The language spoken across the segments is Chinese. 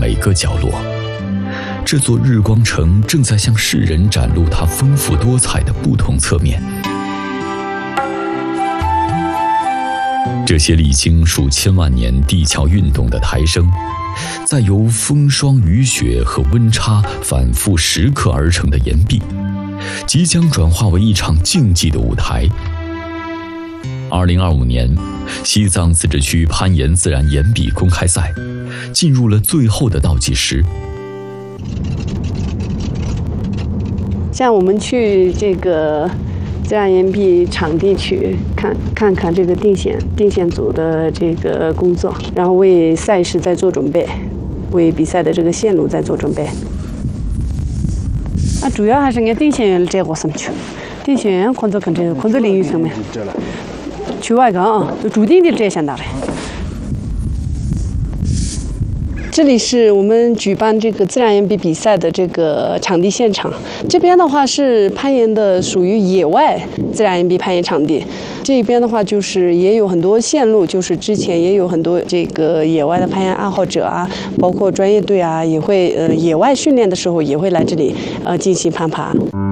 每个角落。这座日光城正在向世人展露它丰富多彩的不同侧面。这些历经数千万年地壳运动的台升，再由风霜雨雪和温差反复蚀刻而成的岩壁，即将转化为一场竞技的舞台。2025年，西藏自治区攀岩自然岩壁公开赛进入了最后的倒计时。 像我们去这个自然岩壁场地去看看这个定线组的这个工作，然后为赛事在做准备，为比赛的这个线路在做准备。主要还是按定线员这个上去，定线员工作跟这个工作领域上面，去外岗就注定的这些大的。这里是我们举办这个自然岩壁比赛的这个场地现场。这边的话是攀岩的，属于野外自然岩壁攀岩场地。这边的话就是也有很多线路，就是之前也有很多这个野外的攀岩爱好者啊，包括专业队啊，也会野外训练的时候也会来这里进行攀爬。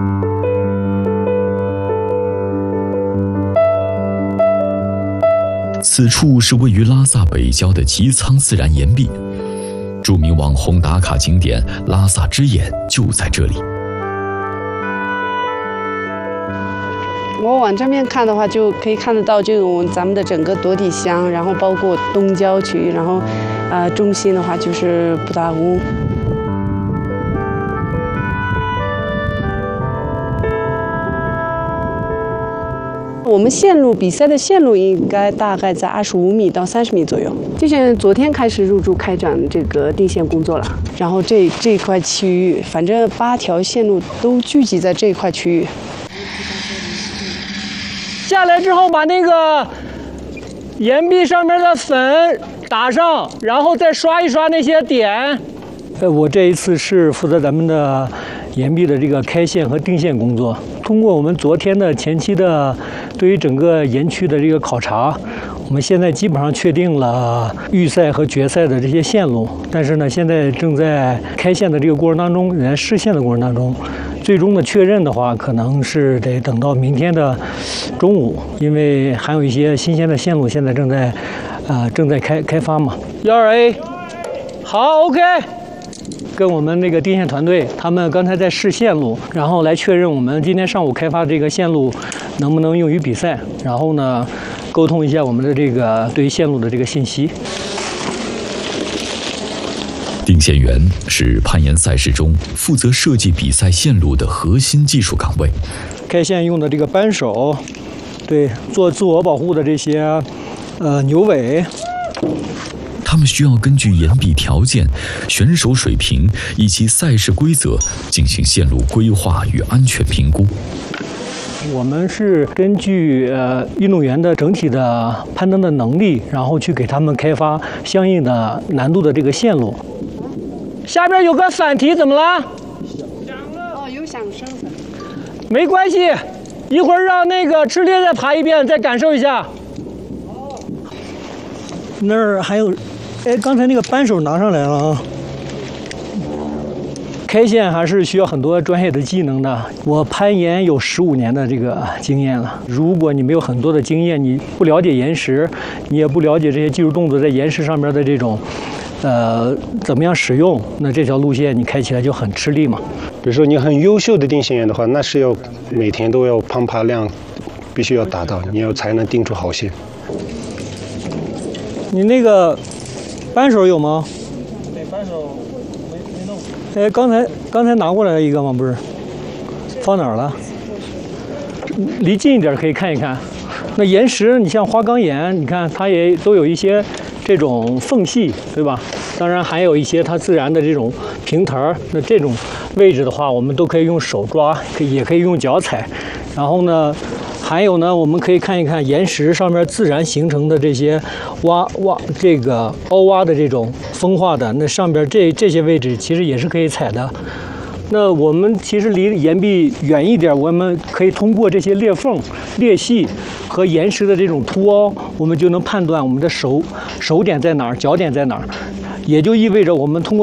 此处是位于拉萨北郊的吉仓自然岩壁。著名网红打卡景点拉萨之眼就在这里。 我往这边看的话，就可以看得到这种咱们的整个朵底乡，然后包括东郊区，然后中心的话就是布达乌。我们线路比赛的线路应该大概在25米到30米左右。就像昨天开始入驻开展这个定线工作了，然后这一块区域，反正8条线路都聚集在这一块区域。 下来之后，把那个岩壁上面的粉打上，然后再刷一刷那些点。我这一次是负责咱们的岩壁的这个开线和定线工作。通过我们昨天的前期的对于整个岩区的这个考察，我们现在基本上确定了预赛和决赛的这些线路。但是呢，现在正在开线的这个过程当中，仍然试线的过程当中，最终的确认的话，可能是得等到明天的中午，因为还有一些新鲜的线路现在正在开发嘛。12A， 好 ，OK。跟我们那个定线团队，他们刚才在试线路，然后来确认我们今天上午开发这个线路能不能用于比赛，然后呢，沟通一下我们的这个对于线路的这个信息。 定线员是攀岩赛事中负责设计比赛线路的核心技术岗位。 开线用的这个扳手，对，做自我保护的这些牛尾。 他们需要根据岩壁条件、选手水平以及赛事规则进行线路规划与安全评估。 我们是根据运动员的整体的攀登的能力，然后去给他们开发相应的难度的这个线路。下边有个反蹄，怎么了？ 响了。哦，有响声的。 没关系，一会儿让那个赤烈再爬一遍，再感受一下。那儿还有。刚才那个扳手拿上来了啊！开线还是需要很多专业的技能的。我攀岩有15年的这个经验了。如果你没有很多的经验，你不了解岩石，你也不了解这些技术动作在岩石上面的这种，怎么样使用，那这条路线你开起来就很吃力嘛。 比如说你很优秀的定线员的话，那是要每天都要攀爬量必须要达到，你才能定出好线。 你那个扳手有吗？ 对，扳手没弄。 刚才拿过来一个吗？不是，放哪儿了？离近一点可以看一看。那岩石，你像花岗岩，你看它也都有一些这种缝隙，对吧？当然还有一些它自然的这种平台儿。那这种位置的话，我们都可以用手抓，也可以用脚踩。然后呢，还有呢，我们可以看一看岩石上面自然形成的这些这个凹洼的这种风化的，那上边这些位置其实也是可以踩的。那我们其实离岩壁远一点，我们可以通过这些裂缝、裂隙和岩石的这种凸凹，我们就能判断我们的手点在哪儿，脚点在哪儿，也就意味着我们通过